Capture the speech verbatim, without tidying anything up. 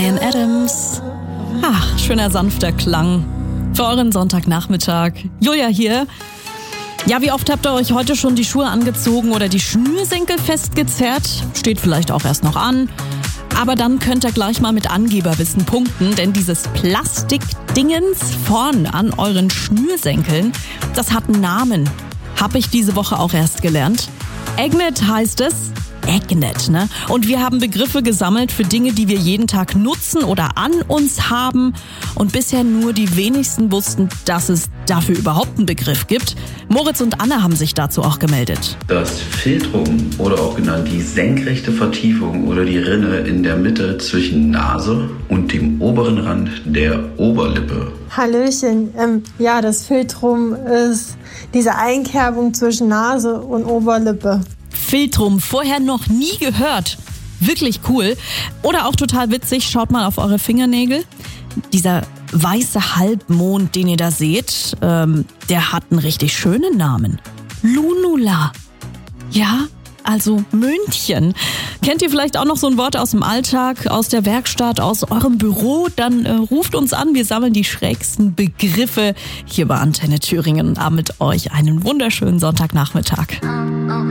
Bryan Adams. Ach, schöner sanfter Klang für euren Sonntagnachmittag. Julia hier. Ja, wie oft habt ihr euch heute schon die Schuhe angezogen oder die Schnürsenkel festgezerrt? Steht vielleicht auch erst noch an. Aber dann könnt ihr gleich mal mit Angeberwissen punkten, denn dieses Plastikdingens vorn an euren Schnürsenkeln, das hat einen Namen. Hab ich diese Woche auch erst gelernt. Agnet heißt es. Agnet, ne? Und wir haben Begriffe gesammelt für Dinge, die wir jeden Tag nutzen oder an uns haben. Und bisher nur die wenigsten wussten, dass es dafür überhaupt einen Begriff gibt. Moritz und Anne haben sich dazu auch gemeldet. Das Philtrum oder auch genannt die senkrechte Vertiefung oder die Rinne in der Mitte zwischen Nase und dem oberen Rand der Oberlippe. Hallöchen. Ähm, ja, das Philtrum ist diese Einkerbung zwischen Nase und Oberlippe. Philtrum, vorher noch nie gehört. Wirklich cool. Oder auch total witzig, schaut mal auf eure Fingernägel. Dieser weiße Halbmond, den ihr da seht, ähm, der hat einen richtig schönen Namen. Lunula. Ja, also Mönchen. Kennt ihr vielleicht auch noch so ein Wort aus dem Alltag, aus der Werkstatt, aus eurem Büro? Dann äh, ruft uns an, wir sammeln die schrägsten Begriffe hier bei Antenne Thüringen und haben mit euch einen wunderschönen Sonntagnachmittag.